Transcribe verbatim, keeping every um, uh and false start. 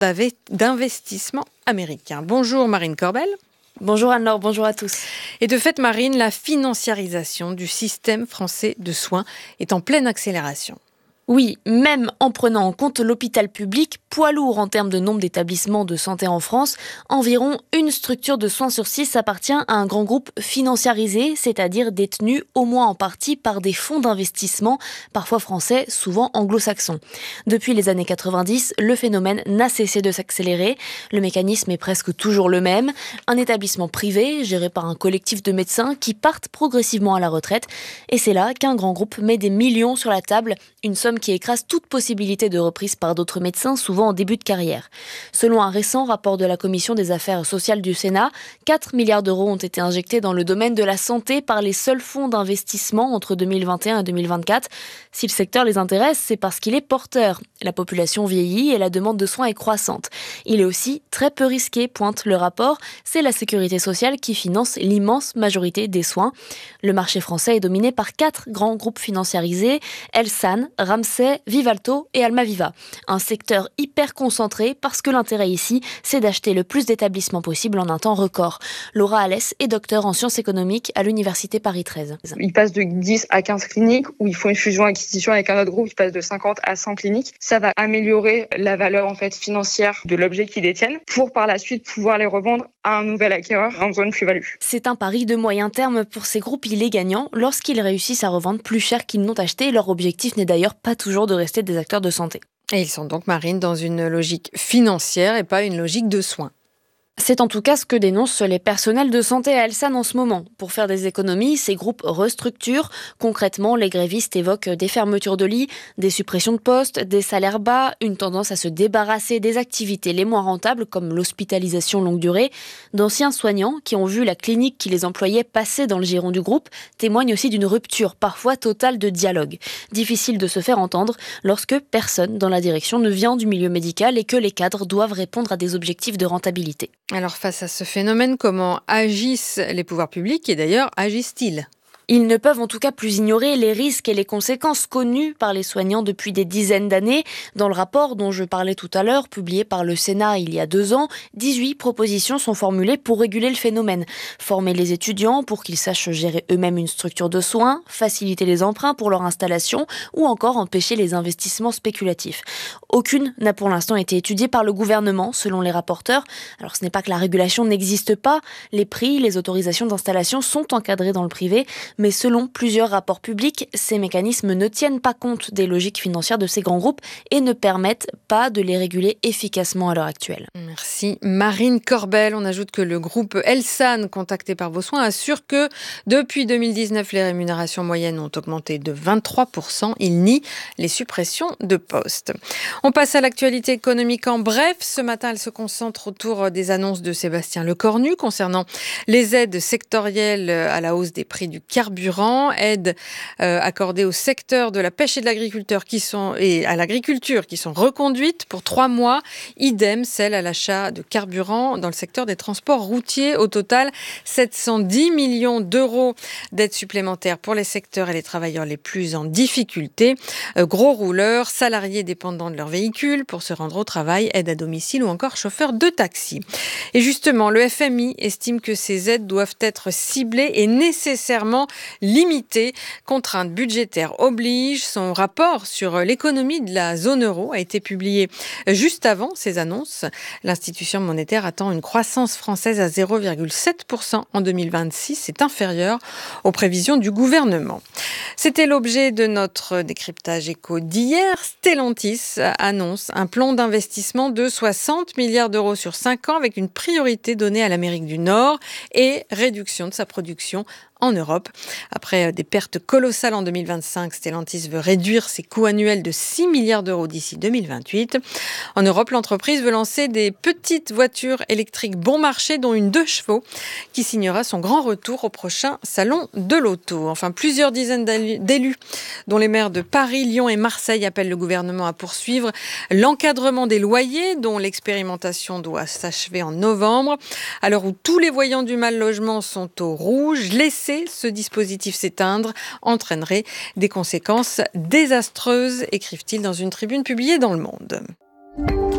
d'investissement américain. Bonjour Marine Corbel. Bonjour Anne-Laure, bonjour à tous. Et de fait Marine, la financiarisation du système français de soins est en pleine accélération. Oui, même en prenant en compte l'hôpital public, poids lourd en termes de nombre d'établissements de santé en France, environ une structure de soins sur six appartient à un grand groupe financiarisé, c'est-à-dire détenu au moins en partie par des fonds d'investissement, parfois français, souvent anglo-saxons. Depuis les années quatre-vingt-dix, le phénomène n'a cessé de s'accélérer. Le mécanisme est presque toujours le même. Un établissement privé, géré par un collectif de médecins qui partent progressivement à la retraite. Et c'est là qu'un grand groupe met des millions sur la table, une somme qui écrase toute possibilité de reprise par d'autres médecins, souvent en début de carrière. Selon un récent rapport de la Commission des affaires sociales du Sénat, quatre milliards d'euros ont été injectés dans le domaine de la santé par les seuls fonds d'investissement entre deux mille vingt et un et deux mille vingt-quatre. Si le secteur les intéresse, c'est parce qu'il est porteur. La population vieillit et la demande de soins est croissante. Il est aussi très peu risqué, pointe le rapport. C'est la sécurité sociale qui finance l'immense majorité des soins. Le marché français est dominé par quatre grands groupes financiarisés, Elsan, Ramsay, Vivalto et Almaviva. Un secteur hyper concentré parce que l'intérêt ici, c'est d'acheter le plus d'établissements possible en un temps record. Laura Alès est docteure en sciences économiques à l'université Paris treize. Ils passent de dix à quinze cliniques où ils font une fusion-acquisition avec un autre groupe qui passe de cinquante à cent cliniques. Ça va améliorer la valeur en fait financière de l'objet qu'ils détiennent pour par la suite pouvoir les revendre à un nouvel acquéreur en zone plus-value. C'est un pari de moyen terme pour ces groupes, il est gagnant lorsqu'ils réussissent à revendre plus cher qu'ils n'ont acheté. Leur objectif n'est d'ailleurs pas toujours de rester des acteurs de santé. Et ils sont donc, Marine, dans une logique financière et pas une logique de soins. C'est en tout cas ce que dénoncent les personnels de santé à Elsan en ce moment. Pour faire des économies, ces groupes restructurent. Concrètement, les grévistes évoquent des fermetures de lits, des suppressions de postes, des salaires bas, une tendance à se débarrasser des activités les moins rentables comme l'hospitalisation longue durée. D'anciens soignants qui ont vu la clinique qui les employait passer dans le giron du groupe témoignent aussi d'une rupture parfois totale de dialogue. Difficile de se faire entendre lorsque personne dans la direction ne vient du milieu médical et que les cadres doivent répondre à des objectifs de rentabilité. Alors face à ce phénomène, comment agissent les pouvoirs publics et d'ailleurs agissent-ils ? Ils ne peuvent en tout cas plus ignorer les risques et les conséquences connues par les soignants depuis des dizaines d'années. Dans le rapport dont je parlais tout à l'heure, publié par le Sénat il y a deux ans, dix-huit propositions sont formulées pour réguler le phénomène. Former les étudiants pour qu'ils sachent gérer eux-mêmes une structure de soins, faciliter les emprunts pour leur installation ou encore empêcher les investissements spéculatifs. Aucune n'a pour l'instant été étudiée par le gouvernement, selon les rapporteurs. Alors ce n'est pas que la régulation n'existe pas, les prix, les autorisations d'installation sont encadrés dans le privé, mais selon plusieurs rapports publics, ces mécanismes ne tiennent pas compte des logiques financières de ces grands groupes et ne permettent pas de les réguler efficacement à l'heure actuelle. Merci Marine Corbel. On ajoute que le groupe Elsan, contacté par Vos Soins, assure que depuis deux mille dix-neuf, les rémunérations moyennes ont augmenté de vingt-trois pour cent. Il nie les suppressions de postes. On passe à l'actualité économique en bref. Ce matin, elle se concentre autour des annonces de Sébastien Lecornu concernant les aides sectorielles à la hausse des prix du carburant, aides euh, accordées au secteur de la pêche et de l'agriculture qui sont et à l'agriculture qui sont reconduites pour trois mois. Idem celle à l'achat de carburant dans le secteur des transports routiers. Au total, sept cent dix millions d'euros d'aides supplémentaires pour les secteurs et les travailleurs les plus en difficulté. Euh, gros rouleurs, salariés dépendants de leur véhicule pour se rendre au travail, aides à domicile ou encore chauffeurs de taxi. Et justement, le F M I estime que ces aides doivent être ciblées et nécessairement limitées. Contraintes budgétaires oblige. Son rapport sur l'économie de la zone euro a été publié juste avant ces annonces. L'institution monétaire attend une croissance française à zéro virgule sept pour cent en deux mille vingt-six. C'est inférieur aux prévisions du gouvernement. C'était l'objet de notre décryptage éco d'hier. Stellantis annonce un plan d'investissement de soixante milliards d'euros sur cinq ans avec une priorité donnée à l'Amérique du Nord et réduction de sa production en Europe. Après des pertes colossales en deux mille vingt-cinq, Stellantis veut réduire ses coûts annuels de six milliards d'euros d'ici deux mille vingt-huit. En Europe, l'entreprise veut lancer des petites voitures électriques bon marché, dont une deux chevaux, qui signera son grand retour au prochain salon de l'auto. Enfin, plusieurs dizaines d'élus, dont les maires de Paris, Lyon et Marseille, appellent le gouvernement à poursuivre l'encadrement des loyers, dont l'expérimentation doit s'achever en novembre. À l'heure où tous les voyants du mal logement sont au rouge, laisser ce dispositif s'éteindre entraînerait des conséquences désastreuses, écrivent-ils dans une tribune publiée dans Le Monde.